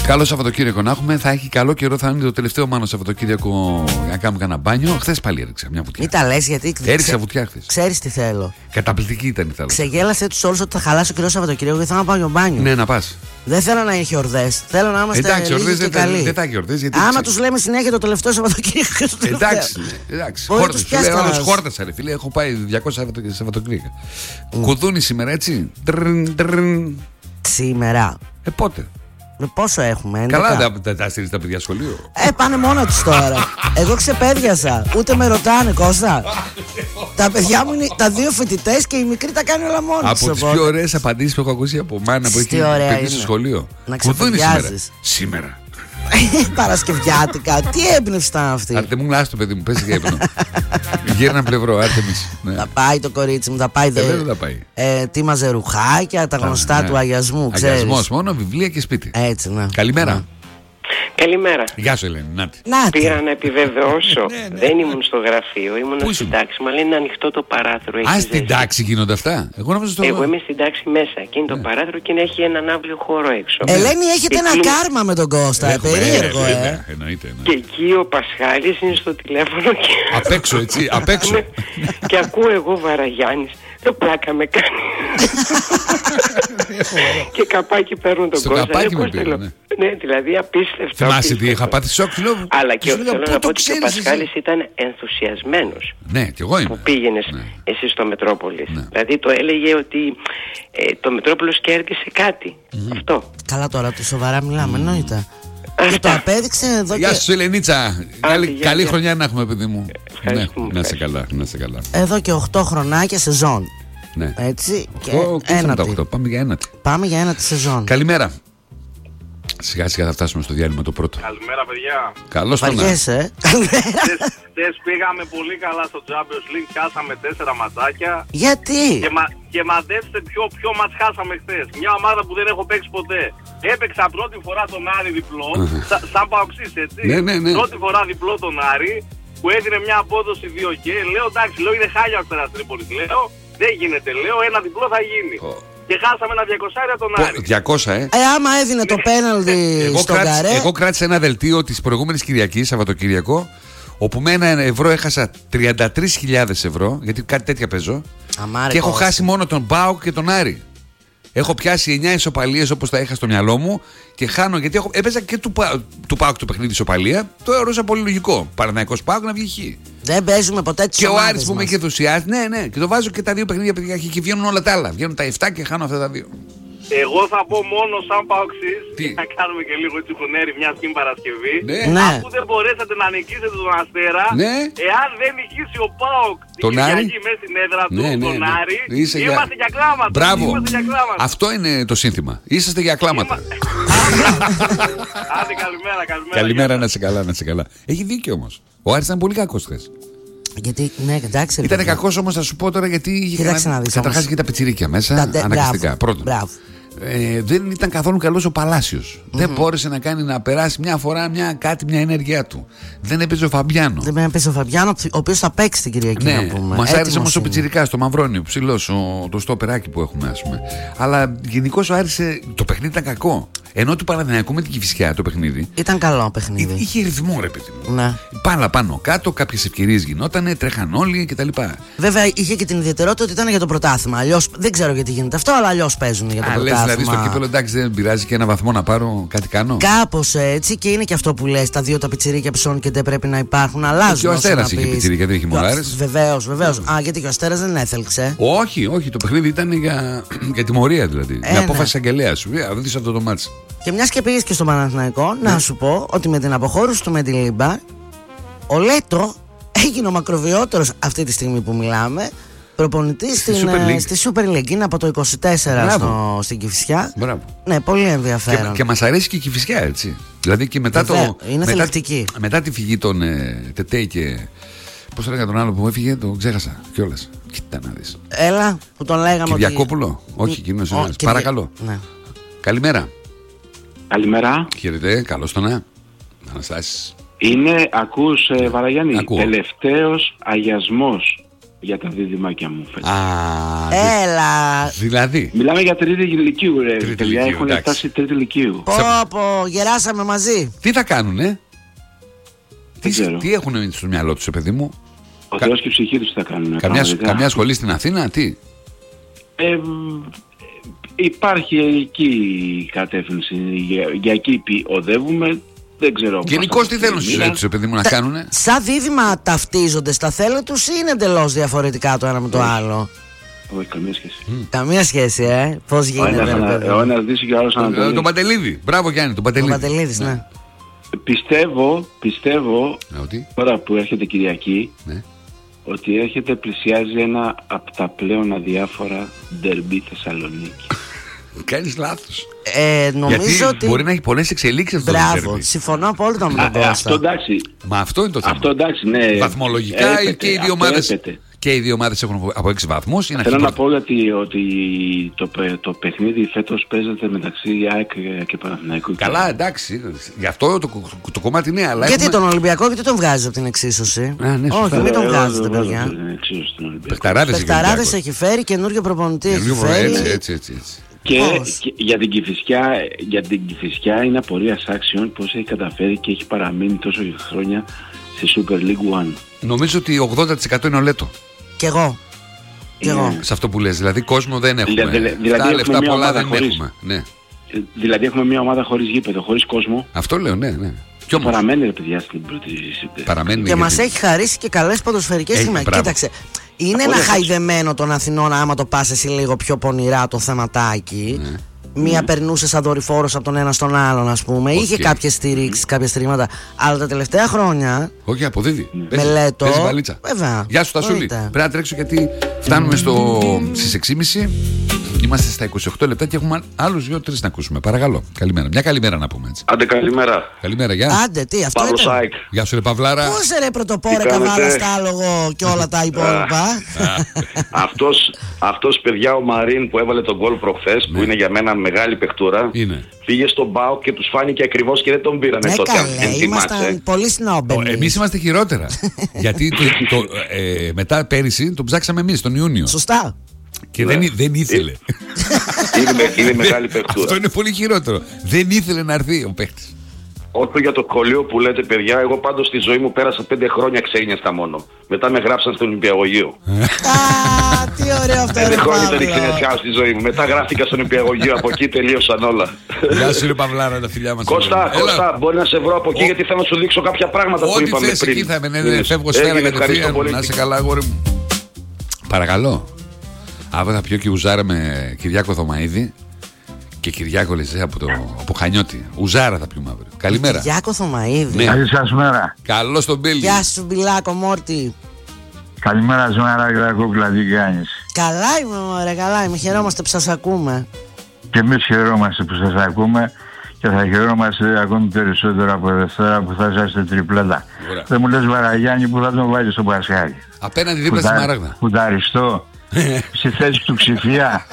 [SPEAKER 1] Καλό Σαββατοκύριακο να έχουμε. Θα έχει καλό καιρό. Θα είναι το τελευταίο μάλλον Σαββατοκύριακο να κάνουμε κανένα μπάνιο. Χθες πάλι έριξα μια βουτιά.
[SPEAKER 2] Μην τα λες γιατί.
[SPEAKER 1] Έριξα βουτιά χθες.
[SPEAKER 2] Ξέρεις τι θέλω.
[SPEAKER 1] Καταπληκτική ήταν η θάλασσα.
[SPEAKER 2] Ξεγέλασε τους όλους ότι θα χαλάσω καιρό Σαββατοκύριακο και θέλω να πάω για μπάνιο.
[SPEAKER 1] Ναι, να πας.
[SPEAKER 2] Δεν θέλω να έχει ορδές. Θέλω να είμαστε
[SPEAKER 1] εντάξει,
[SPEAKER 2] λίγοι και καλοί.
[SPEAKER 1] Δεν θα έχει ορδές. Γιατί
[SPEAKER 2] άμα τους λέμε συνέχεια το τελευταίο Σαββατοκύριακο.
[SPEAKER 1] Εντάξει, εντάξει. Χόρτασα, ρε φίλε. Έχω πάει διακόσια Σαββατοκύριακα. Mm. Κουδούνι σήμερα, έτσι. Τρν, τρν.
[SPEAKER 2] Σήμερα.
[SPEAKER 1] Ε, πότε.
[SPEAKER 2] Πόσο έχουμε, έντεκα.
[SPEAKER 1] Καλά, τα, τα στείλεις τα παιδιά σχολείο.
[SPEAKER 2] Ε, πάνε μόνα τους τώρα. Εγώ ξεπέδιασα. Ούτε με ρωτάνε, Κώστα. Τα παιδιά μου είναι τα δύο φοιτητές και η μικρή τα κάνει όλα μόνη της.
[SPEAKER 1] Από τις πιο ωραίες απαντήσεις που έχω ακούσει από μάνα που έχει παιδί στο σχολείο.
[SPEAKER 2] Να ξεπεδιάζεις.
[SPEAKER 1] Σήμερα.
[SPEAKER 2] Παρασκευιάτικα. Τι έμπνευση ήταν αυτή.
[SPEAKER 1] Άρτε μου, άστο παιδί μου, πέσει για ύπνο. Γύρνα πλευρό, Άρτεμις.
[SPEAKER 2] Ναι. Θα πάει το κορίτσι μου, θα πάει.
[SPEAKER 1] Δεν δε, θα πάει.
[SPEAKER 2] Ε, τι μαζερουχάκια, τα γνωστά ναι. του αγιασμού.
[SPEAKER 1] Αγιασμός μόνο, βιβλία και σπίτι.
[SPEAKER 2] Έτσι, ναι.
[SPEAKER 1] Καλημέρα.
[SPEAKER 2] Ναι.
[SPEAKER 5] Καλημέρα.
[SPEAKER 1] Γεια σου, Ελένη. Νάτι.
[SPEAKER 5] Πήρα να επιβεβαιώσω. ναι, ναι. Δεν ήμουν στο γραφείο, ήμουν στην τάξη. Μα λένε είναι ανοιχτό το παράθυρο.
[SPEAKER 1] Α, στην τάξη γίνονται αυτά. Εγώ, νομίζω στο...
[SPEAKER 5] Εγώ είμαι στην τάξη μέσα. Και είναι ναι. το παράθυρο και έχει έναν αύριο χώρο έξω.
[SPEAKER 2] Ελένη, έχετε ένα κλου... κάρμα με τον Κώστα. Ε, περίεργο, ε.
[SPEAKER 1] Εννοείται, εννοείται.
[SPEAKER 5] Και εκεί ο Πασχάλης είναι στο τηλέφωνο. Και...
[SPEAKER 1] Απ' έξω, έτσι, απ' έξω.
[SPEAKER 5] Και ακούω εγώ Βαραγιάννης. Το πλάκα με κάνει. Και καπάκι παίρνουν τον κόσμο.
[SPEAKER 1] Στο καπάκι με πήρε, ναι.
[SPEAKER 5] Ναι, δηλαδή απίστευτο.
[SPEAKER 1] Θυμάσαι τι είχα πάθει σοκ, λέω.
[SPEAKER 5] Αλλά και θέλω να πω ότι ο Πασχάλης ήταν ενθουσιασμένος.
[SPEAKER 1] Ναι, κι εγώ είμαι.
[SPEAKER 5] Που πήγαινες εσύ στο Μετρόπολης. Δηλαδή το έλεγε ότι το Μετρόπολος κέρδισε κάτι. Αυτό.
[SPEAKER 2] Καλά τώρα, του σοβαρά μιλάμε, εννοείται. Και το απέδειξε εδώ.
[SPEAKER 1] Γεια
[SPEAKER 2] και...
[SPEAKER 1] σου, Ελενίτσα. Καλή,
[SPEAKER 5] για,
[SPEAKER 1] καλή
[SPEAKER 5] για.
[SPEAKER 1] χρονιά να έχουμε, παιδί μου. Ναι, να σε καλά, να σε καλά.
[SPEAKER 2] Εδώ και οκτώ χρονάκια σεζόν.
[SPEAKER 1] Ναι.
[SPEAKER 2] Έτσι. Και
[SPEAKER 1] ένατη. Πάμε για ένατη.
[SPEAKER 2] Πάμε για ένατη σεζόν.
[SPEAKER 1] Καλημέρα. Σιγά σιγά θα φτάσουμε στο διάλειμμα το πρώτο.
[SPEAKER 6] Καλημέρα, παιδιά.
[SPEAKER 1] Καλώς τον.
[SPEAKER 2] Βαριέσαι.
[SPEAKER 6] Χθες πήγαμε πολύ καλά στο Champions League, χάσαμε τέσσερα ματσάκια.
[SPEAKER 2] Γιατί?
[SPEAKER 6] Και, μα, και μαντέψτε ποιο, ποιο μας χάσαμε χθες. Μια ομάδα που δεν έχω παίξει ποτέ. Έπαιξα πρώτη φορά τον Άρη διπλό, σα, σαν παοξής, έτσι.
[SPEAKER 1] Ναι, ναι, ναι.
[SPEAKER 6] Πρώτη φορά διπλό τον Άρη, που έδινε μια απόδοση δύο και λέω εντάξει, λέω είναι χάλια ο Αστέρας Τρίπολης. Λέω δεν γίνεται, λέω ένα διπλό θα γίνει. Oh. Και χάσαμε ένα διακόσια τον Άρη.
[SPEAKER 1] διακόσια, ε.
[SPEAKER 2] Ε, άμα έδινε το πέναλτι στον Καρέ.
[SPEAKER 1] Εγώ κράτησα ένα δελτίο της προηγούμενης Κυριακής, Σαββατοκύριακο, όπου με ένα ευρώ έχασα τριάντα τρεις χιλιάδες ευρώ, γιατί κάτι τέτοια παίζω. Αμάρε, και έχω κόστα. χάσει μόνο τον Μπάουκ και τον Άρη. Έχω πιάσει εννιά ισοπαλίες όπως τα είχα στο μυαλό μου και χάνω γιατί έχω, έπαιζα και του, του Πάουκ το παιχνίδι ισοπαλία. Το έρωσα πολύ λογικό. Παναθηναϊκός Πάουκ να βγει χ.
[SPEAKER 2] Δεν παίζουμε ποτέ τις
[SPEAKER 1] και
[SPEAKER 2] ομάδες.
[SPEAKER 1] Και ο Άρης που με έχει ενθουσιάσει. Ναι, ναι. Και το βάζω και τα δύο παιχνίδια παιδιά και βγαίνουν όλα τα άλλα. Βγαίνουν τα επτά και χάνω αυτά τα δύο.
[SPEAKER 6] Εγώ θα πω μόνο σαν παοξής, να κάνουμε και λίγο τσιχουνέρι μια σκηνή Παρασκευή.
[SPEAKER 1] Ναι.
[SPEAKER 6] Αφού δεν μπορέσατε να νικήσετε τον Αστέρα,
[SPEAKER 1] ναι.
[SPEAKER 6] εάν δεν νικήσει ο ΠΑΟΚ την Κυριακή μέσα στην έδρα του, ναι, ναι, τον ναι. Άρη, Είσαι είμαστε για, για κλάματα.
[SPEAKER 1] Μπράβο.
[SPEAKER 6] Είμαστε για κλάματα.
[SPEAKER 1] Αυτό είναι το σύνθημα. Είσαστε για κλάματα.
[SPEAKER 6] Άντε, καλημέρα, καλημέρα.
[SPEAKER 1] Καλημέρα, να σε καλά, να σε καλά. Έχει δίκιο όμως. Ο Άρης ήταν πολύ κακός χθες.
[SPEAKER 2] Γιατί, ναι, εντάξει.
[SPEAKER 1] Ήταν κακός όμως, θα σου πω τώρα γιατί είχε καταρχάς και τα πιτσιρίκια μέσα.
[SPEAKER 2] Τα,
[SPEAKER 1] αναγκαστικά.
[SPEAKER 2] Πρώτον. Μπράβο.
[SPEAKER 1] Ε, δεν ήταν καθόλου καλός ο Παλάσιος. Mm-hmm. Δεν μπόρεσε να κάνει να περάσει μια φορά μια, κάτι, μια ενέργειά του. Δεν έπαιζε ο Φαμπιάνο.
[SPEAKER 2] Δεν έπαιζε ο Φαμπιάνο, ο οποίος θα παίξει την Κυριακή.
[SPEAKER 1] Ναι,
[SPEAKER 2] να πούμε.
[SPEAKER 1] Μας άρεσε όμως ο Πιτσιρικάς, το Μαυρόνι, ο ψηλός, ο, το στόπεράκι που έχουμε, ας πούμε. Αλλά γενικώς ο Άρης, το παιχνίδι ήταν κακό. Ενώ του Παναθηναϊκού με την Κηφισιά το παιχνίδι.
[SPEAKER 2] Ήταν καλό παιχνίδι.
[SPEAKER 1] Είχε ρυθμό, ρε παιδί μου.
[SPEAKER 2] Ναι.
[SPEAKER 1] Πάνω πάνω κάτω, κάποιες ευκαιρίες γινότανε, τρέχαν όλοι κτλ.
[SPEAKER 2] Βέβαια είχε και την ιδιαιτερότητα ότι ήταν για το πρωτάθλημα. Αλλιώς δεν ξέρω γιατί γίνεται αυτό, αλλά αλλιώς παίζουν για το Α, πρωτάθλημα.
[SPEAKER 1] Λες, δηλαδή στο κύπελλο εντάξει δεν πειράζει και ένα βαθμό να πάρω, κάτι κάνω.
[SPEAKER 2] Κάπως έτσι και είναι και αυτό που λες. Τα δύο τα πιτσιρίκια ψώνουν και δεν πρέπει να υπάρχουν. Αλλάζουν.
[SPEAKER 1] Και ο Αστέρας είχε πιτσιρίκια, δεν είχε μολάρες.
[SPEAKER 2] Βεβαίως, βεβαίως. Α, γιατί και ο Αστέρας δεν έθελξε.
[SPEAKER 1] Όχι, όχι, το παιχνίδι ήταν για, για τιμωρία δηλαδή. Ε, για απόφαση αγγελέα σου. Δεν δεις αυτό το μάτσι. Και
[SPEAKER 2] μια και πήγες και στο Παναθηναϊκό, ναι. να σου πω ότι με την αποχώρηση του Μεντιλίμπα, ο Λέτο έγινε ο μακροβιότερος αυτή τη στιγμή που μιλάμε. Προπονητής στη, στη Super League. Είναι από το είκοσι τέσσερα στο, στην Κηφισιά.
[SPEAKER 1] Μπράβο.
[SPEAKER 2] Ναι, πολύ ενδιαφέρον.
[SPEAKER 1] Και, και μας αρέσει και η Κηφισιά, έτσι. Δηλαδή και μετά
[SPEAKER 2] Βεβαία,
[SPEAKER 1] το.
[SPEAKER 2] Είναι θελεκτική.
[SPEAKER 1] Μετά, μετά τη φυγή των ε, Τετέι και. Πώς το λέγα τον άλλο που μου έφυγε, το ξέχασα κιόλας. Κοίτα να δεις.
[SPEAKER 2] Έλα, που τον λέγαμε.
[SPEAKER 1] Κυριακόπουλο. Ότι... Όχι, εκείνος είναι ένας. Παρακαλώ.
[SPEAKER 2] Ναι.
[SPEAKER 1] Καλημέρα.
[SPEAKER 7] Καλημέρα.
[SPEAKER 1] Χαίρετε, καλώς το να. Αναστάσεις.
[SPEAKER 7] Είναι, ακούς ε, Βαραγιάννη,
[SPEAKER 1] Ακούω.
[SPEAKER 7] τελευταίος αγιασμός για τα δίδυμάκια μου.
[SPEAKER 1] Α,
[SPEAKER 2] έλα.
[SPEAKER 1] Δηλαδή.
[SPEAKER 7] Μιλάμε για τρίτη ηλικίου, ρε.
[SPEAKER 1] Τρίτη
[SPEAKER 7] παιδιά,
[SPEAKER 1] ηλικίου,
[SPEAKER 7] έχουν
[SPEAKER 1] εντάξει.
[SPEAKER 7] φτάσει τρίτη ηλικίου.
[SPEAKER 2] Πω, πω, γεράσαμε μαζί.
[SPEAKER 1] Τι θα κάνουνε? Τι,
[SPEAKER 7] ξέρω.
[SPEAKER 1] τι έχουν στο μυαλό τους, παιδί μου?
[SPEAKER 7] Ο Θεός και η ψυχή τους θα κάνουν.
[SPEAKER 1] Καμιά, καμιά σχολή στην Αθήνα, τι?
[SPEAKER 7] Ε, υπάρχει εκεί η κατεύθυνση. Για, για εκεί οδεύουμε. Δεν ξέρω.
[SPEAKER 1] Γενικώς τι θέλουν στους τους, παιδί μου, να κάνουνε?
[SPEAKER 2] Σαν δίδυμα ταυτίζονται στα θέλη τους ή είναι εντελώς διαφορετικά το ένα με το άλλο?
[SPEAKER 7] Όχι, καμία σχέση.
[SPEAKER 2] Mm. Καμία σχέση, ε. Πώς γίνεται?
[SPEAKER 7] Ο ένας Δύση και ο άλλος Ανατολής.
[SPEAKER 1] Τον Παντελίδη. Μπράβο Γιάννη, τον Παντελίδη.
[SPEAKER 2] Τον Παντελίδης, ναι. ναι.
[SPEAKER 7] Πιστεύω, πιστεύω,
[SPEAKER 1] ότι?
[SPEAKER 7] τώρα που έρχεται Κυριακή,
[SPEAKER 1] ναι.
[SPEAKER 7] ότι έρχεται, πλησιάζει ένα από τα πλέον αδιάφορα ντερμπί Θεσσαλονίκη.
[SPEAKER 1] Κάνεις λάθος.
[SPEAKER 2] Ε, νομίζω
[SPEAKER 1] γιατί
[SPEAKER 2] ότι
[SPEAKER 1] μπορεί να έχει πολλές εξελίξεις αυτό.
[SPEAKER 2] Μπράβο, συμφωνώ απόλυτα με τον Κώστα.
[SPEAKER 7] Αυτό εντάξει.
[SPEAKER 1] Μα αυτό είναι το θέμα.
[SPEAKER 7] Αυτό εντάξει, ναι.
[SPEAKER 1] Βαθμολογικά έπεται, και οι δύο ομάδες. Και οι δύο ομάδες έχουν από έξι βαθμούς. Είναι
[SPEAKER 7] θέλω να πω ότι, ότι το, το παιχνίδι φέτος παίζεται μεταξύ ΑΕΚ και Παναθηναϊκού.
[SPEAKER 1] Καλά, εντάξει. Γι' αυτό το, το, το κομμάτι είναι. Αλλά
[SPEAKER 2] γιατί
[SPEAKER 1] έχουμε...
[SPEAKER 2] τον Ολυμπιακό, γιατί τον βγάζει από την εξίσωση?
[SPEAKER 1] Α, ναι,
[SPEAKER 2] όχι, μην τον βγάζετε, παιδιά. Παιχταράδες έχει φέρει, καινούριο προπονητή έχει φέρει.
[SPEAKER 1] Έτσι, έτσι, έτσι.
[SPEAKER 7] Και, και για την Κηφισιά, για την Κηφισιά είναι απορίας άξιων πως έχει καταφέρει και έχει παραμείνει τόσο χρόνια στη Super League One.
[SPEAKER 1] Νομίζω ότι ογδόντα τοις εκατό είναι ο Λέτο.
[SPEAKER 2] Κι εγώ. Κι εγώ.
[SPEAKER 1] Σε αυτό που λες, δηλαδή κόσμο δεν έχουμε.
[SPEAKER 7] Δηλαδή, δηλαδή
[SPEAKER 1] τα λεφτά πολλά δεν
[SPEAKER 7] χωρίς,
[SPEAKER 1] έχουμε. Ναι.
[SPEAKER 7] Δηλαδή έχουμε μια ομάδα χωρίς γήπεδο, χωρίς κόσμο.
[SPEAKER 1] Αυτό λέω, ναι, ναι.
[SPEAKER 7] Και όμως παραμένει, ρε παιδιά, στην πρώτη.
[SPEAKER 1] Παραμένει.
[SPEAKER 2] Και μας έχει χαρίσει και καλές ποδοσφαιρικές στιγμές. Κοίταξε. Είναι ένα χαϊδεμένο των Αθηνών, άμα το πας εσύ λίγο πιο πονηρά το θεματάκι. Ναι. Μία mm. περνούσε σαν δορυφόρος από τον ένα στον άλλον, ας πούμε. Okay. Είχε κάποιες στηρίξεις, mm. κάποια στηρίγματα. Αλλά τα τελευταία χρόνια.
[SPEAKER 1] Όχι, okay, αποδίδει.
[SPEAKER 2] Με Λέτο.
[SPEAKER 1] Παίζει βαλίτσα.
[SPEAKER 2] Βέβαια.
[SPEAKER 1] Γεια σου, Τασούλη. Πρέπει να τρέξω γιατί φτάνουμε στο... στις έξι και μισή. Είμαστε στα είκοσι οκτώ λεπτά και έχουμε άλλους δύο-τρεις να ακούσουμε. Παρακαλώ. Καλημέρα. Μια καλημέρα να πούμε έτσι.
[SPEAKER 6] Άντε, καλημέρα.
[SPEAKER 1] Καλημέρα, γεια.
[SPEAKER 2] Άντε, τι, αυτό
[SPEAKER 6] Παύλος
[SPEAKER 2] ήταν.
[SPEAKER 6] Άικ.
[SPEAKER 1] Γεια σου, ρε Παυλάρα.
[SPEAKER 2] Πώς ρε πρωτοπόρα, καβάλα, στάλογο και όλα τα υπόλοιπα.
[SPEAKER 6] αυτός, αυτός, παιδιά, ο Μαρίν που έβαλε τον γκολ προχθές, που είναι για μένα μεγάλη παιχτούρα, πήγε στον ΠΑΟΚ και τους φάνηκε ακριβώς και δεν τον πήρανε
[SPEAKER 2] ναι,
[SPEAKER 6] τότε.
[SPEAKER 2] Καλέ, ήμασταν πολύ σνόμπενοι.
[SPEAKER 1] Εμείς είμαστε χειρότερα. Γιατί το, το, ε, μετά πέρυσι τον ψάξαμε εμείς τον Ιούνιο.
[SPEAKER 2] Σωστά.
[SPEAKER 1] Και ναι. δεν, δεν ήθελε.
[SPEAKER 6] είναι, είναι μεγάλη παιχτούρα.
[SPEAKER 1] Αυτό είναι πολύ χειρότερο. Δεν ήθελε να έρθει ο παίχτης.
[SPEAKER 6] Όσο για το σχολείο που λέτε, παιδιά, εγώ πάντως στη ζωή μου πέρασα πέντε χρόνια ξένιαστα μόνο. Μετά με γράψαν στο Ολυμπιαγωγείο.
[SPEAKER 2] Α, τι ωραίο αυτό.
[SPEAKER 6] Πέντε χρόνια ήταν η ξένιασιά στη ζωή μου. Μετά γράφτηκα στο Ολυμπιαγωγείο, από εκεί τελείωσαν όλα.
[SPEAKER 1] Γεια σου, ρε Παυλάρα, τα φιλιά μας.
[SPEAKER 6] Κώστα, Κώστα, μπορεί να σε βρω από εκεί γιατί θέλω να σου δείξω κάποια πράγματα που είπαμε πριν.
[SPEAKER 1] Ό,τι θες, εκεί θα με φεύγω σφαίρα κατευθείαν. Να είσαι καλά, αγόρι μου. Παρακαλώ. Αύριο θα πιω και ουζάρα με Κυριάκο Θωμαίδη και Κυριάκο Λεζέ από, το, από Χανιώτη. Ουζάρα θα πιούμε αύριο. Καλημέρα.
[SPEAKER 2] Κυριάκο Θωμαίδη.
[SPEAKER 8] Ναι. Καλή σας μέρα.
[SPEAKER 1] Καλώς τον Μπίλη.
[SPEAKER 2] Γεια σου, Μπιλάκο Μόρτι.
[SPEAKER 8] Καλημέρα, Ζωμαράκη Κούκλα, τι κάνεις?
[SPEAKER 2] Καλά είμαι, μωρέ, καλά είμαι. Χαιρόμαστε που σας ακούμε.
[SPEAKER 8] Και εμείς χαιρόμαστε που σας ακούμε και θα χαιρόμαστε ακόμη περισσότερο από Δευτέρα που θα είσαστε τριπλέτα. Δεν μου λες, Βαραγιάννη, που θα τον βάλεις στο Πασχάλι?
[SPEAKER 1] Απέναντι δίπλα στη Μαράγδα.
[SPEAKER 8] Φουνταριστό. Στη θέση του Ξηφία.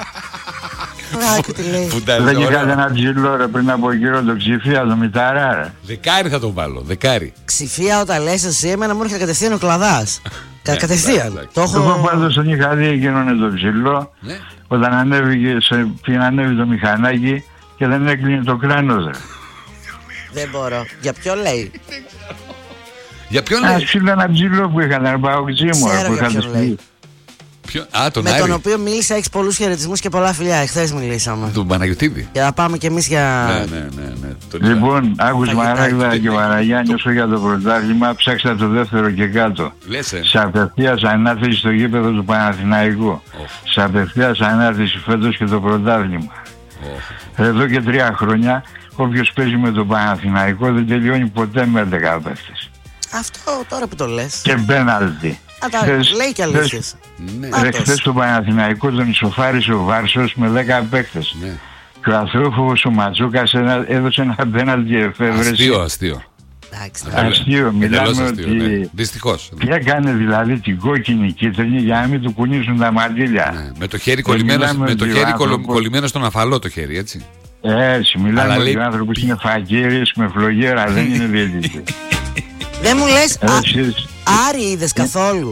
[SPEAKER 8] Δεν είχατε ένα ψηλό ρε πριν από καιρό το Ξηφία, το Μηταρά ρε.
[SPEAKER 1] Δεκάρι θα τον βάλω, δεκάρι.
[SPEAKER 2] Ξηφία όταν λες εσύ, εμένα μου έρχεται κατευθείαν ο Κλαδάς. Κατευθείαν.
[SPEAKER 8] Εγώ πάντως τον είχα δει εκείνον το ψηλό όταν ανέβηκε, ανέβη το μηχανάκι και δεν έκλεινε το κράνος ρε.
[SPEAKER 2] Δεν μπορώ. Για ποιο λέει?
[SPEAKER 1] Για ποιον λέει?
[SPEAKER 8] Ας ψηλό ένα ψηλό που είχαν αρπάω ξύμωρα που είχαν σπίτι.
[SPEAKER 1] Ποιο... Α, τον
[SPEAKER 2] με
[SPEAKER 1] Άρη.
[SPEAKER 2] τον οποίο μίλησα, έχεις πολλούς χαιρετισμούς και πολλά φιλιά. Εχθές μιλήσαμε.
[SPEAKER 1] Του Παναγιωτήδη.
[SPEAKER 2] Και θα πάμε κι εμείς για...
[SPEAKER 1] Ναι, ναι, ναι, ναι.
[SPEAKER 8] Λοιπόν, άκους Μαράγδα και Βαραγιάννη, όσο για το πρωτάθλημα, ψάξα το δεύτερο και κάτω.
[SPEAKER 1] Λέσαι.
[SPEAKER 8] Σε απευθείας ανάθεση στο γήπεδο του Παναθηναϊκού. Oh. Σε απευθείας ανάθεση φέτος και το πρωτάθλημα. Oh. Εδώ και τρία χρόνια, όποιος παίζει με το Παναθηναϊκό δεν τελειώνει ποτέ με έντεκα παίχτες.
[SPEAKER 2] Αυτό τώρα που το λες.
[SPEAKER 8] Και μπέναλτι.
[SPEAKER 2] Α, τα χθες, λέει κι αλήθειες.
[SPEAKER 8] Ναι. Χθες το Παναθηναϊκό τον ισοφάρισε ο Βάρσος με δέκα παίκτες. Ναι. Και ο ανθρώπους ο Ματζούκας έδωσε ένα πέναλτι εφεύρεση.
[SPEAKER 1] Αστείο, αστείο.
[SPEAKER 8] Αστείο, μιλάμε ότι...
[SPEAKER 1] Ναι. Δυστυχώς.
[SPEAKER 8] Ποια κάνει δηλαδή την κόκκινη κίτρινη για να μην του κουνήσουν τα μαντήλια.
[SPEAKER 1] Ναι. Με το χέρι κολλημένο, με το χέρι άνθρωπο... κολλημένο στον αφαλό το χέρι, έτσι.
[SPEAKER 8] Έτσι, μιλάμε ότι ο άνθρωπος είναι φακύρης με φλογέρα, δεν είναι διαιτητή.
[SPEAKER 2] Δεν μου λες, α, Άρη είδες καθόλου?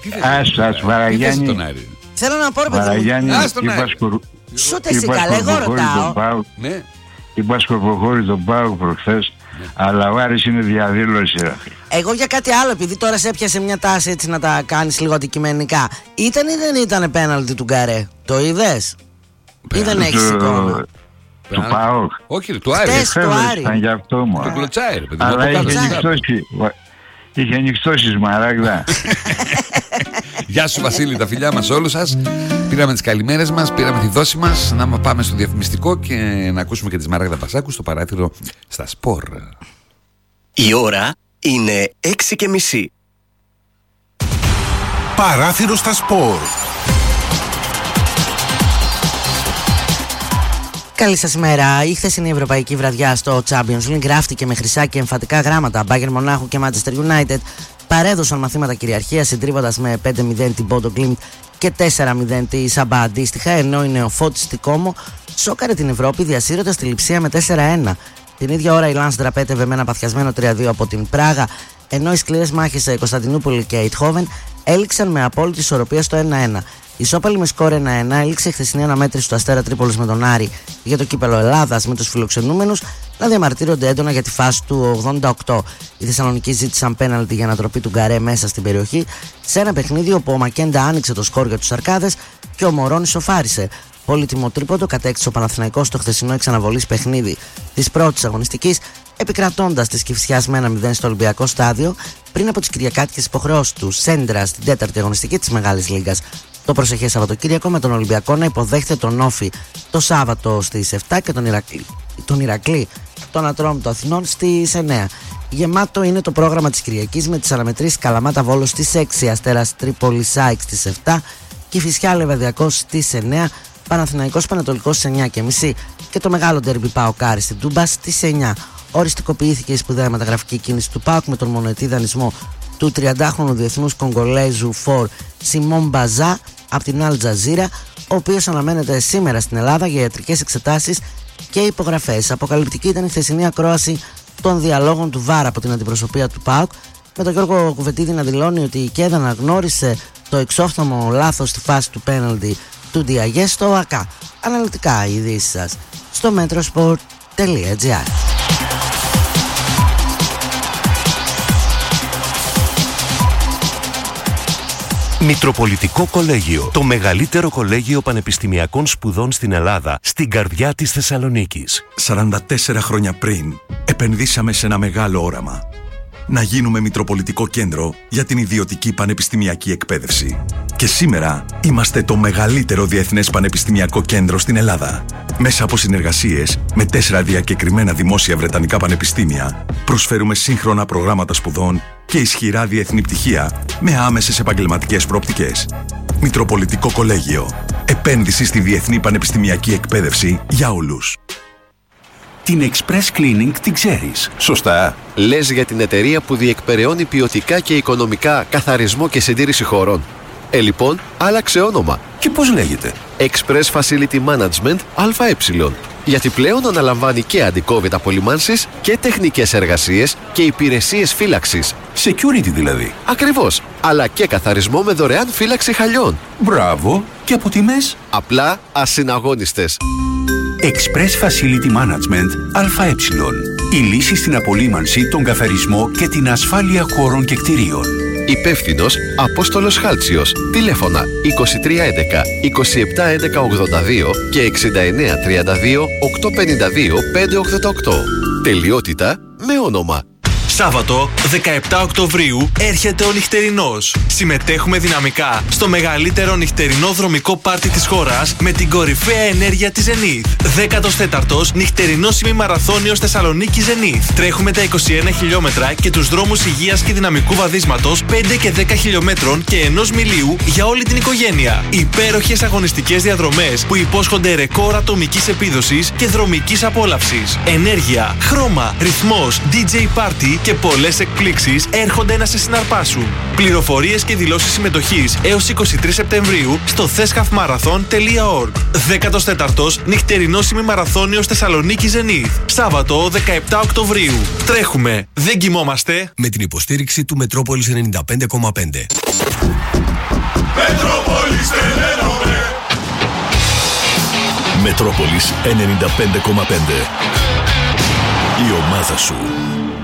[SPEAKER 8] Άστα, Βαραγιάννη.
[SPEAKER 2] Θέλω να πω, ρε παιδί
[SPEAKER 8] Βαραγιάννη,
[SPEAKER 2] Σούτε εσύ καλά, εγώ ρωτάω.
[SPEAKER 8] Ναι. Είπα σκορποχώρη τον Πάοκ προχθές, αλλά ο Άρης είναι διαδήλωση.
[SPEAKER 2] Εγώ για κάτι άλλο, επειδή τώρα σε έπιασε μια τάση έτσι να τα κάνεις λίγο αντικειμενικά. Ήταν ή δεν ήταν πέναλτι του Γκαρέ? Το είδες ή δεν έχεις εικόνα?
[SPEAKER 8] Του ΠΑΟΚ.
[SPEAKER 1] Όχι, του Άρη.
[SPEAKER 2] Του Άρη.
[SPEAKER 8] Ήταν γι' αυτό μου.
[SPEAKER 1] Το κλωτσάει, ρε παιδί.
[SPEAKER 8] Αλλά είχε νυχτώσει. Είχε νυχτώσει Σμαράγδα.
[SPEAKER 1] Γεια σου Βασίλη, τα φιλιά μας όλους σας. Πήραμε τις καλημέρες μας, πήραμε τη δόση μας. Να πάμε στο διαφημιστικό και να ακούσουμε και τη Σμαράγδα Πασάκου στο παράθυρο στα Σπορ.
[SPEAKER 9] Η ώρα είναι έξι και μισή.
[SPEAKER 10] Παράθυρο στα Σπορ.
[SPEAKER 2] Καλή σας ημέρα. Η χθεσινή ευρωπαϊκή βραδιά στο Champions League γράφτηκε με χρυσά και εμφατικά γράμματα. Bayern Μονάχου και Manchester United παρέδωσαν μαθήματα κυριαρχίας, συντρίβοντας με πέντε μηδέν την Bodo Glimt και τέσσερα μηδέν τη Σαμπά αντίστοιχα, ενώ η νεοφώτιστη στη Κόμο σόκαρε την Ευρώπη διασύροντας τη Λειψία με τέσσερα ένα. Την ίδια ώρα η Λανς δραπέτευε με ένα παθιασμένο τρία δύο από την Πράγα, ενώ οι σκληρές μάχες σε Κωνσταντινούπολη και Ειτχόβεν έληξαν με απόλυτη ισορροπία στο ένα ένα. Η ισόπαλη με σκόρ ένα ένα έληξε η χθεσινή αναμέτρηση του Αστέρα Τρίπολης με τον Άρη για το κύπελο Ελλάδας, με τους φιλοξενούμενους να διαμαρτύρονται έντονα για τη φάση του ογδόντα οκτώ. Οι Θεσσαλονικοί ζήτησαν πέναλτι για ανατροπή του Γκαρέ μέσα στην περιοχή, σε ένα παιχνίδι όπου ο Μακέντα άνοιξε το σκόρ για τους Αρκάδες και ο Μωρόνης σοφάρισε. Πολύτιμο τρίποντο κατέκτησε ο Παναθηναϊκός στο χθεσινό εξαναβολής παιχνίδι της πρώτης αγωνιστικής, επικρατώντας της Κηφισιάς με ένα μηδέν στο Ολυμπιακό στάδιο πριν από τις κυριακάτικες υποχρεώσεις του Σέντρα στην τέταρτη αγωνιστική της Μεγάλης Λίγκας. Το προσεχές Σαββατοκύριακο με τον Ολυμπιακό να υποδέχεται τον Όφη το Σάββατο στις επτά και τον Ηρακλή, τον Ηρακλή των Ατρόμητων Αθηνών στις εννέα. Γεμάτο είναι το πρόγραμμα της Κυριακής με τις αναμετρήσεις Καλαμάτα Βόλος στις έξι, Αστέρας Τρίπολης ΑΕΚ στις επτά, Κηφισιά Λεβαδιακός στις εννέα, Παναθηναϊκός Πανατολικός στις εννιά και μισή και το μεγάλο ντέρμπι ΠΑΟΚ Άρης στην Τούμπα στις εννιά. Οριστικοποιήθηκε η σπουδαία μεταγραφική κίνηση του ΠΑΟΚ με τον μονοετή δανεισμό του τριαντάχρονου διεθνούς Κογκολέζου φορ Σιμών Μπαζά από την Αλ Τζαζίρα, ο οποίος αναμένεται σήμερα στην Ελλάδα για ιατρικές εξετάσεις και υπογραφές. Αποκαλυπτική ήταν η χθεσινή ακρόαση των διαλόγων του ΒΑΡ από την αντιπροσωπεία του ΠΑΟΚ, με τον Γιώργο Κουβετίδη να δηλώνει ότι η ΚΕΔ αναγνώρισε το εξόφθαλμο λάθος στη φάση του πέναλτι του Διαγέ στο ΑΚΑ. Αναλυτικά οι ειδήσεις σας στο metrosport τελεία gr.
[SPEAKER 10] Μητροπολιτικό Κολέγιο, το μεγαλύτερο κολέγιο πανεπιστημιακών σπουδών στην Ελλάδα, στην καρδιά της Θεσσαλονίκης.
[SPEAKER 11] σαράντα τέσσερα χρόνια πριν, επενδύσαμε σε ένα μεγάλο όραμα. Να γίνουμε Μητροπολιτικό Κέντρο για την ιδιωτική πανεπιστημιακή εκπαίδευση. Και σήμερα είμαστε το μεγαλύτερο διεθνές πανεπιστημιακό κέντρο στην Ελλάδα. Μέσα από συνεργασίες με τέσσερα διακεκριμένα δημόσια βρετανικά πανεπιστήμια, προσφέρουμε σύγχρονα προγράμματα σπουδών και ισχυρά διεθνή πτυχία με άμεσες επαγγελματικές προοπτικές. Μητροπολιτικό Κολέγιο. Επένδυση στη διεθνή πανεπιστημιακή εκπαίδευση για όλους.
[SPEAKER 12] Την Express Cleaning την ξέρεις, σωστά?
[SPEAKER 9] Λες για την εταιρεία που διεκπεραιώνει ποιοτικά και οικονομικά καθαρισμό και συντήρηση χώρων. Ε, λοιπόν, άλλαξε όνομα.
[SPEAKER 12] Και πώς λέγεται?
[SPEAKER 9] Express Facility Management ΑΕ. Γιατί πλέον αναλαμβάνει και αντικόβητα απολυμάνσεις και τεχνικές εργασίες και υπηρεσίες φύλαξης.
[SPEAKER 12] Security δηλαδή.
[SPEAKER 9] Ακριβώς. Αλλά και καθαρισμό με δωρεάν φύλαξη χαλιών.
[SPEAKER 12] Μπράβο. Και από τιμές?
[SPEAKER 9] Απλά ασυναγώνιστες.
[SPEAKER 12] Express Facility Management ΑΕ. Η λύση στην απολύμανση, τον καθαρισμό και την ασφάλεια χώρων και κτηρίων.
[SPEAKER 9] Υπεύθυνος Απόστολος Χάλτσιος. Τηλέφωνα είκοσι τρία έντεκα είκοσι επτά έντεκα ογδόντα δύο και εξήντα εννέα τριάντα δύο οκτακόσια πενήντα δύο πεντακόσια ογδόντα οκτώ. Τελειότητα με όνομα.
[SPEAKER 13] Σάββατο δεκαεπτά Οκτωβρίου έρχεται ο νυχτερινός. Συμμετέχουμε δυναμικά στο μεγαλύτερο νυχτερινό δρομικό πάρτι της χώρας με την κορυφαία ενέργεια της Zenith. δέκατος τέταρτος νυχτερινός ημιμαραθώνιος Θεσσαλονίκη Zenith. Τρέχουμε τα είκοσι ένα χιλιόμετρα και τους δρόμους υγείας και δυναμικού βαδίσματος πέντε και δέκα χιλιόμετρων και ενός μιλίου για όλη την οικογένεια. Υπέροχες αγωνιστικές διαδρομές που υπόσχονται ρεκόρ ατομικής επίδοσης και δρομικής απόλαυσης. Ενέργεια, χρώμα, ρυθμός, ντι τζέι Party και πολλές εκπλήξεις έρχονται να σε συναρπάσουν. Πληροφορίες και δηλώσεις συμμετοχής έως είκοσι τρεις Σεπτεμβρίου στο θέσχαφμαραθών τελεία org. δέκατος τέταρτος νυχτερινός ημιμαραθώνιος Θεσσαλονίκη Zenith. Σάββατο δεκαεπτά Οκτωβρίου. Τρέχουμε, δεν κοιμόμαστε.
[SPEAKER 10] Με την υποστήριξη του Μετρόπολης ενενήντα πέντε κόμμα πέντε.
[SPEAKER 14] Μετρόπολης τρελαίνομαι.
[SPEAKER 11] Μετρόπολης ενενήντα πέντε κόμμα πέντε. Η ομάδα σου.